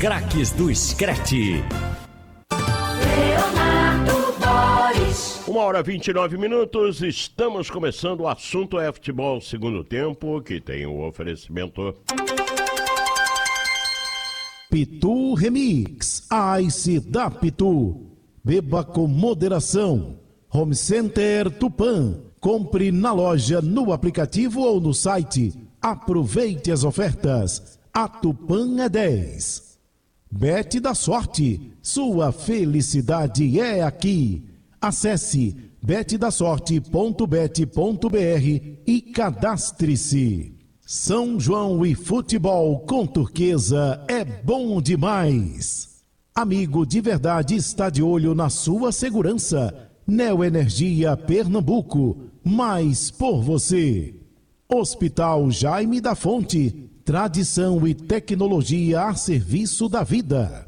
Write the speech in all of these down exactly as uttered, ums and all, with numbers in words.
craques do Screte. Uma hora e vinte e nove minutos, estamos começando o assunto é futebol segundo tempo, que tem o oferecimento... Pitu Remix, Ice da Pitu. Beba com moderação. Home Center Tupã. Compre na loja, no aplicativo ou no site. Aproveite as ofertas. A Tupã é dez. Bet da Sorte. Sua felicidade é aqui. Acesse bet da sorte ponto bet ponto br e cadastre-se. São João e futebol com Turquesa é bom demais. Amigo de verdade está de olho na sua segurança. Neoenergia Pernambuco, mais por você. Hospital Jaime da Fonte, tradição e tecnologia a serviço da vida.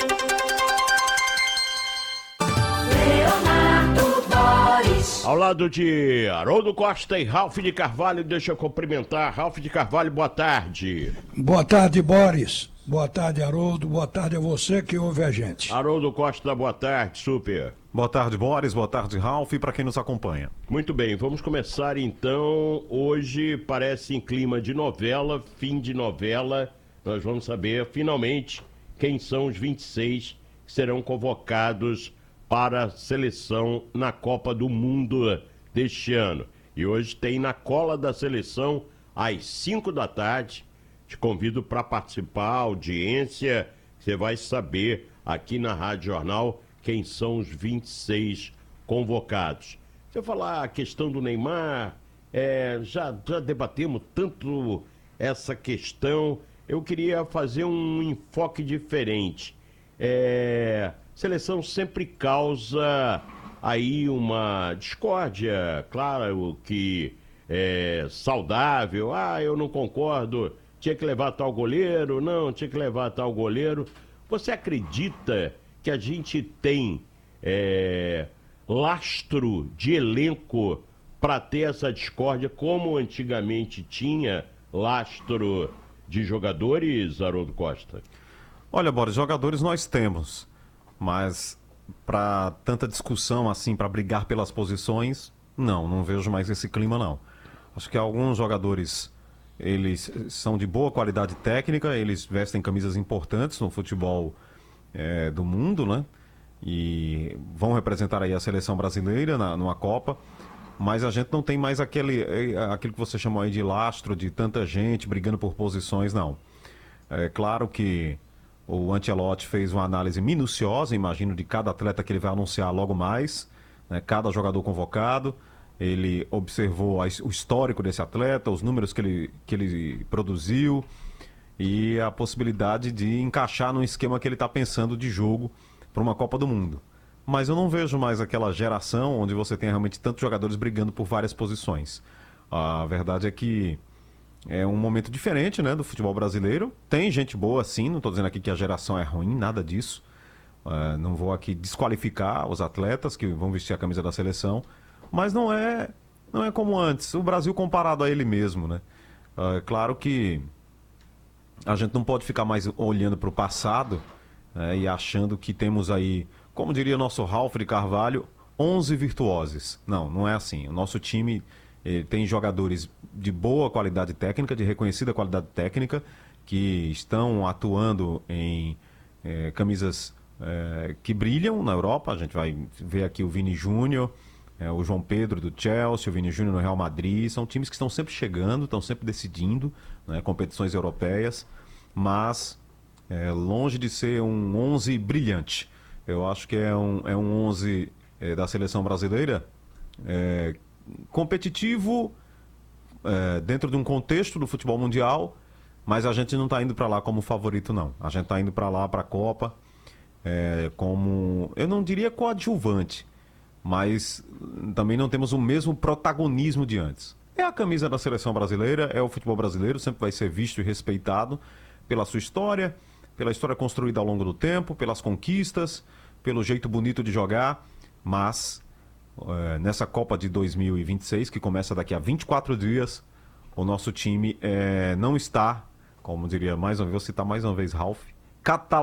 Ao lado de Haroldo Costa e Ralf de Carvalho, deixa eu cumprimentar. Ralf de Carvalho, boa tarde. Boa tarde, Boris. Boa tarde, Haroldo. Boa tarde a você que ouve a gente. Haroldo Costa, boa tarde, super. Boa tarde, Boris. Boa tarde, Ralf, e para quem nos acompanha. Muito bem, vamos começar então. Hoje parece em clima de novela, fim de novela. Nós vamos saber finalmente quem são os vinte e seis que serão convocados para a seleção na Copa do Mundo deste ano. E hoje tem na cola da seleção às cinco da tarde. Te convido para participar, audiência. Você vai saber aqui na Rádio Jornal quem são os vinte e seis convocados. Se eu falar a questão do Neymar, é, já, já debatemos tanto essa questão. Eu queria fazer um enfoque diferente. É... Seleção sempre causa aí uma discórdia, claro que é saudável. Ah, eu não concordo, tinha que levar tal goleiro, não, tinha que levar tal goleiro. Você acredita que a gente tem é, lastro de elenco para ter essa discórdia, como antigamente tinha lastro de jogadores, Haroldo Costa? Olha, Boris, jogadores nós temos. Mas para tanta discussão assim, para brigar pelas posições, não, não vejo mais esse clima não. Acho que alguns jogadores, eles são de boa qualidade técnica, eles vestem camisas importantes no futebol é, do mundo, né? E vão representar aí a seleção brasileira na, numa Copa, mas a gente não tem mais aquele, aquilo que você chamou aí de lastro, de tanta gente brigando por posições, não. É claro que o Ancelotti fez uma análise minuciosa, imagino, de cada atleta que ele vai anunciar logo mais, né, cada jogador convocado. Ele observou a, o histórico desse atleta, os números que ele, que ele produziu e a possibilidade de encaixar no esquema que ele está pensando de jogo para uma Copa do Mundo. Mas eu não vejo mais aquela geração onde você tem realmente tantos jogadores brigando por várias posições. A verdade é que é um momento diferente, né, do futebol brasileiro. Tem gente boa, sim, não estou dizendo aqui que a geração é ruim, nada disso. Uh, não vou aqui desqualificar os atletas que vão vestir a camisa da seleção, mas não é, não é como antes. O Brasil comparado a ele mesmo, né? Uh, é claro que a gente não pode ficar mais olhando para o passado, né, e achando que temos aí, como diria o nosso Ralf de Carvalho, onze virtuosos. Não, não é assim. O nosso time... Ele tem jogadores de boa qualidade técnica, de reconhecida qualidade técnica, que estão atuando em é, camisas é, que brilham na Europa. A gente vai ver aqui o Vini Júnior, é, o João Pedro do Chelsea, o Vini Júnior no Real Madrid. São times que estão sempre chegando, estão sempre decidindo, né, competições europeias, mas é, longe de ser um onze brilhante. Eu acho que é um, é um onze é, da seleção brasileira é, competitivo é, dentro de um contexto do futebol mundial, mas a gente não está indo para lá como favorito, não. A gente está indo para lá, para a Copa, é, como, eu não diria coadjuvante, mas também não temos o mesmo protagonismo de antes. É a camisa da seleção brasileira, é o futebol brasileiro, sempre vai ser visto e respeitado pela sua história, pela história construída ao longo do tempo, pelas conquistas, pelo jeito bonito de jogar, mas... Uh, nessa Copa de dois mil e vinte e seis, que começa daqui a vinte e quatro dias, o nosso time é, não está, como diria mais uma vez, vou citar mais uma vez Ralf, catalogado